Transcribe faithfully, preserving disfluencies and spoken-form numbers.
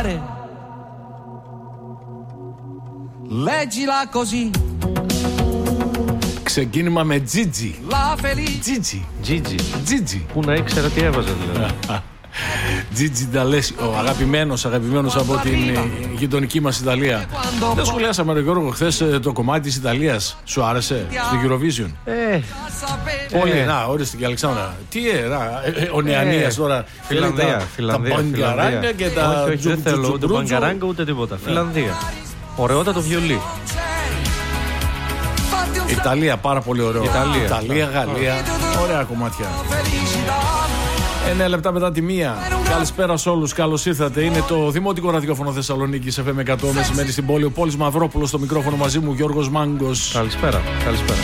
Leggila così. Ξεκίνημα με Τζίτζι. Τζίτζι. Τζίτζι. Τζίτζι. Πού να ήξερα τι έβαζε δηλαδή. Τζίτζι Νταλέσι, ο αγαπημένος, αγαπημένος από την γειτονική μας Ιταλία. Δεν σχολιάσαμε, ρε Γιώργο, χθες το κομμάτι της Ιταλίας. Σου άρεσε στο Eurovision? Ε, Όλοι, ε. να, ορίστε και η Αλεξάνδρα. Τι ε, να, ε, ο Νεανίας τώρα. Φιλανδία, τα, Φιλανδία. Τα μπαγκαράγκα και τα. Όχι, όχι, δεν θέλω ούτε μπαγκαράγκα ούτε τίποτα. Φιλανδία. Ωραιότατο βιολί. Ιταλία, πάρα πολύ ωραίο. Ιταλία, Ιταλία Γαλλία. Ωραία κομμάτια. Εννέα λεπτά μετά τη μία. Καλησπέρα σε όλους, καλώς ήρθατε. Είναι το Δημοτικό Ραδιόφωνο Θεσσαλονίκης εφ εμ εκατό μεσημέρι στην πόλη. Ο Πόλης Μαυρόπουλος στο μικρόφωνο, μαζί μου Γιώργος Μάγκος. Καλησπέρα, καλησπέρα.